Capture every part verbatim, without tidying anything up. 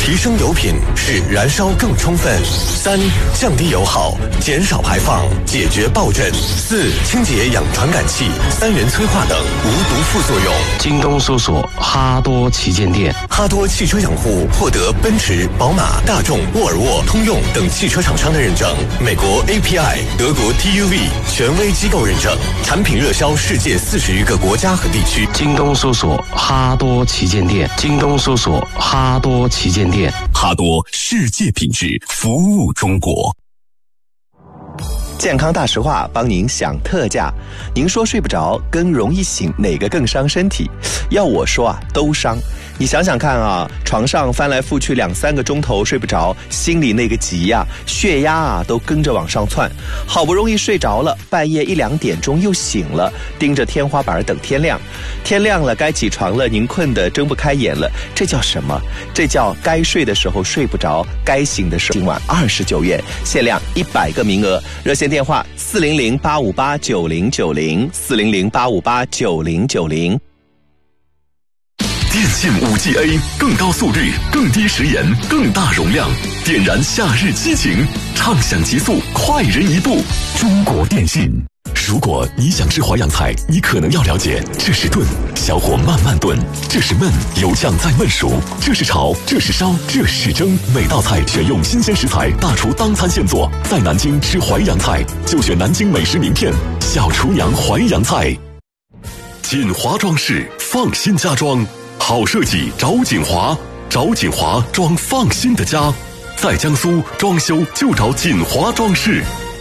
提升油品，使燃烧更充分。三、降低油耗，减少排放，解决爆震。四、清洁氧传感器、三元催化等无毒副作用。 京东搜索哈多旗舰店。 哈多汽车养护获得奔驰、宝马、大众、沃尔沃、通用等汽车厂商的认证，美国 A P I、德国 T U V 权威机构认证，产品热销世界四十余个国家和地区。 京东搜索哈多旗舰店。京东搜索哈多旗舰店。 哈多世界品质，服务中国。 健康大实话帮您享特价。您说睡不着跟容易醒哪个更伤身体？要我说啊，都伤。你想想看啊，床上翻来覆去两三个钟头睡不着，心里那个急呀、啊，血压啊都跟着往上窜。好不容易睡着了，半夜一两点钟又醒了，盯着天花板等天亮。天亮了该起床了，您困得睁不开眼了，这叫什么？这叫该睡的时候睡不着，该醒的时候。今晚二十九元，限量一百个名额，热线电话四零零八五八九零九零四零零八五八九零九零。 电信 五 G A 更高速率、更低时延、更大容量，点燃夏日激情，畅享极速，快人一步。中国电信。如果你想吃淮扬菜，你可能要了解，这是炖，小火慢慢炖；这是焖，油酱再焖熟；这是炒，这是烧，这是蒸。每道菜选用新鲜食材，大厨当餐现做。在南京吃淮扬菜，就选南京美食名片小厨娘淮扬菜。锦华装饰，放心家装。好设计找锦华，找锦华装放心的家，在江苏装修就找锦华装饰。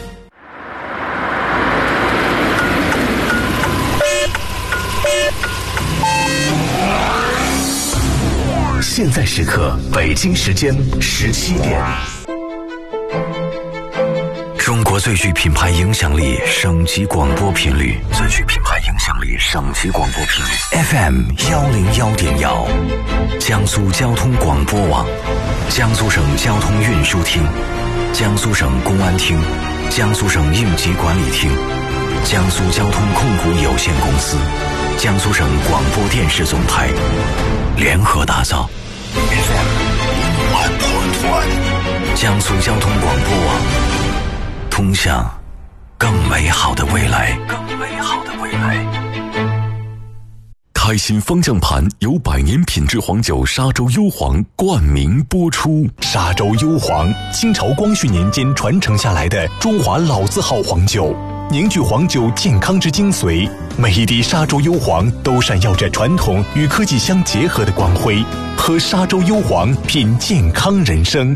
现在时刻，北京时间十七点。中国最具品牌影响力省级广播频率，最具品牌影响力省级广播频率 F M 幺零幺点幺，江苏交通广播网，江苏省交通运输厅，江苏省公安厅，江苏省应急管理厅，江苏交通控股有限公司，江苏省广播电视总台联合打造 F M 一点一，江苏交通广播网。通向更美好的未来，更美好的未来。开心方向盘由百年品质黄酒沙洲幽黄冠名播出。 沙洲幽黄，清朝光绪年间传承下来的中华老字号黄酒，凝聚黄酒健康之精髓。每一滴沙洲幽黄都闪耀着传统与科技相结合的光辉。喝沙洲幽黄，品健康人生。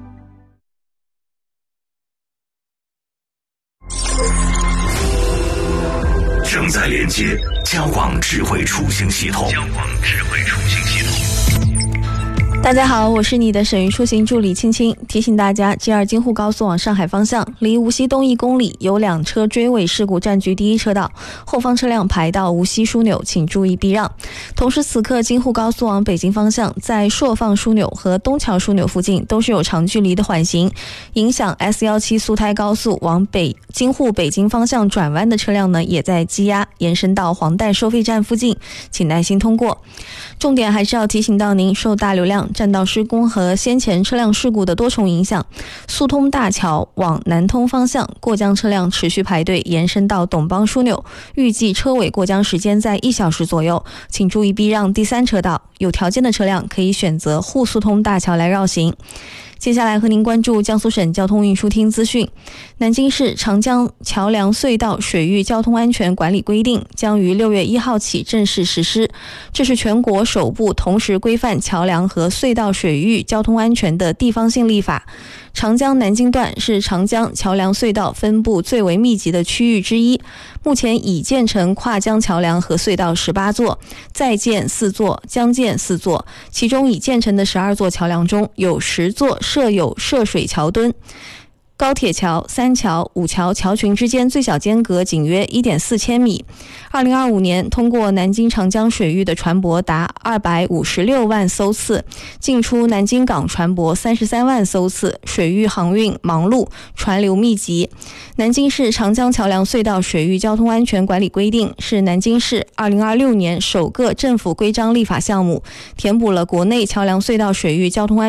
正在连接交广智慧出行系统。交广智慧出行系统。 大家好，我是你的省域出行助理青青，提醒大家 G 二 京沪高速往上海方向，离无锡东一公里有两车追尾事故占据第一车道，后方车辆排到无锡枢纽，请注意避让。同时此刻京沪高速往北京方向，在朔放枢纽和东桥枢纽附近都是有长距离的缓行，影响 S 一七 苏台高速往北京沪北京方向转弯的车辆呢也在积压，延伸到黄带收费站附近，请耐心通过。重点还是要提醒到您，受大流量占道施工和先前车辆事故的多重影响，速通大桥往南通方向过江车辆持续排队，延伸到董邦枢纽，预计车尾过江时间在一小时左右，请注意避让第三车道，有条件的车辆可以选择沪速通大桥来绕行。接下来和您关注江苏省交通运输厅资讯。南京市长江桥梁隧道水域交通安全管理规定将于六月一号起正式实施，这是全国首部同时规范桥梁和隧道水域交通安全的地方性立法。长江南京段是长江桥梁隧道分布最为密集的区域之一，目前已建成跨江桥梁和隧道十八座，在建四座，将建四座，其中已建成的十二座桥梁中有十座设有涉水桥墩。高铁桥、三桥、五桥桥群之间最小间隔仅约 一点四千米。二零二五年通过南京长江水域的船舶达二百五十六万艘次，进出南京港船舶三十三万艘次，水域航运忙碌，船流密集。南京市长江桥梁隧道水域交通安全管理规定是南京市二零二六年首个政府规章立法项目，填补了国内桥梁隧道水域交通安全